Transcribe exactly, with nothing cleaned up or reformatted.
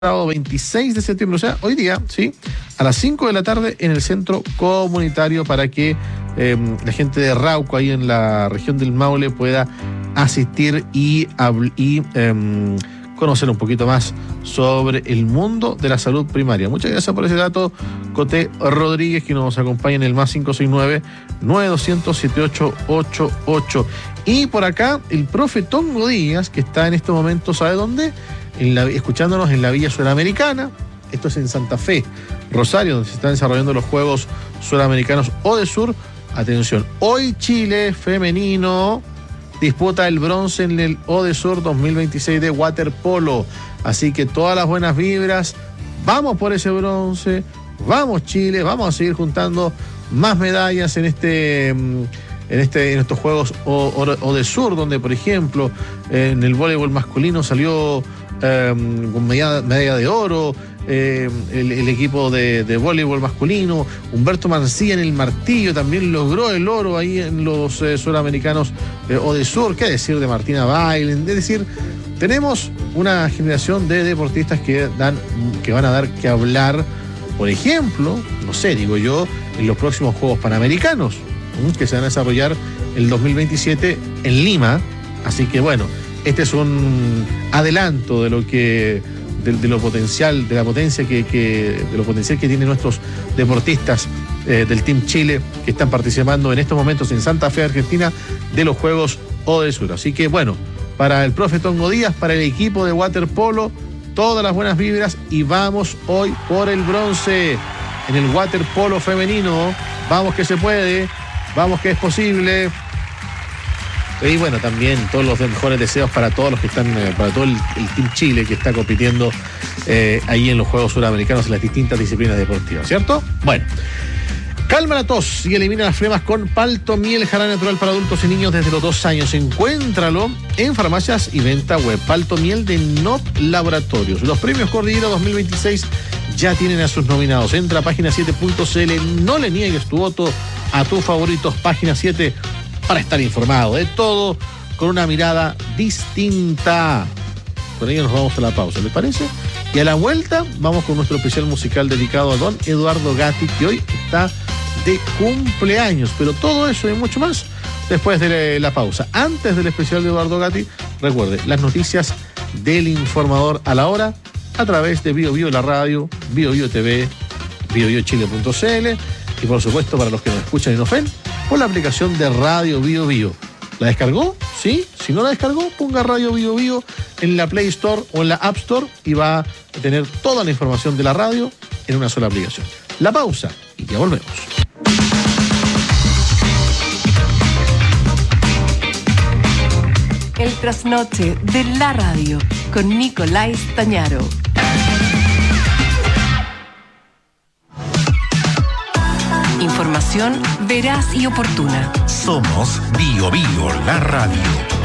sábado veintiséis de septiembre, o sea, hoy día, ¿sí? A las cinco de la tarde en el centro comunitario para que eh, la gente de Rauco, ahí en la región del Maule, pueda asistir y, y eh, conocer un poquito más sobre el mundo de la salud primaria. Muchas gracias por ese dato, Coté Rodríguez, que nos acompaña en el más cinco seis nueve, nueve dos cero cero, siete ocho ocho ocho. Y por acá, el profe Tongo Díaz, que está en este momento, ¿sabe dónde? En la, escuchándonos en la Villa Sudamericana. Esto es en Santa Fe, Rosario, donde se están desarrollando los Juegos Sudamericanos ODESUR. Atención, hoy Chile femenino disputa el bronce en el ODESUR dos mil veintiséis de waterpolo. Así que todas las buenas vibras, vamos por ese bronce, vamos Chile, vamos a seguir juntando más medallas en este... En, este, en estos Juegos ODESUR, donde, por ejemplo, en el voleibol masculino salió eh, con medalla, medalla de oro, eh, el, el equipo de, de voleibol masculino, Humberto Mancilla en el martillo también logró el oro ahí en los eh, suramericanos eh, ODESUR. ¿Qué decir de Martina Bailen? Es decir, tenemos una generación de deportistas que, dan, que van a dar que hablar, por ejemplo, no sé, digo yo, en los próximos Juegos Panamericanos, que se van a desarrollar el dos mil veintisiete en Lima. Así que bueno, este es un adelanto de lo que de, de lo potencial, de la potencia que, que de lo potencial que tienen nuestros deportistas eh, del Team Chile, que están participando en estos momentos en Santa Fe, Argentina, de los Juegos ODESUR. Así que bueno, para el profe Tongo Díaz, para el equipo de waterpolo, todas las buenas vibras y vamos hoy por el bronce en el waterpolo femenino. Vamos que se puede. Vamos que es posible. Y bueno, también todos los mejores deseos para todos los que están, eh, para todo el, el Team Chile que está compitiendo eh, ahí en los Juegos Suramericanos en las distintas disciplinas deportivas, ¿cierto? Bueno, calma la tos y elimina las flemas con Palto Miel, jarabe natural para adultos y niños desde los dos años. Encuéntralo en farmacias y venta web. Palto Miel de N O P Laboratorios. Los premios Cordillera dos mil veintiséis ya tienen a sus nominados. Entra a página siete punto c l, no le niegues tu voto a tus favoritos, página siete, para estar informado de todo con una mirada distinta. Con ello nos vamos a la pausa, ¿les parece? Y a la vuelta vamos con nuestro especial musical dedicado a don Eduardo Gatti, que hoy está de cumpleaños. Pero todo eso y mucho más después de la pausa. Antes del especial de Eduardo Gatti, recuerde, las noticias del informador a la hora a través de Bio Bio la radio, Bio Bio T V, bio bio chile punto c l y por supuesto para los que nos escuchan y nos ven, por la aplicación de Radio Bio Bio. ¿La descargó? ¿Sí? Si no la descargó, ponga Radio Bio Bio en la Play Store o en la App Store y va a tener toda la información de la radio en una sola aplicación. La pausa y ya volvemos. El trasnoche de la radio con Nicolás Tañaro. Información veraz y oportuna. Somos Bio Bio, la radio.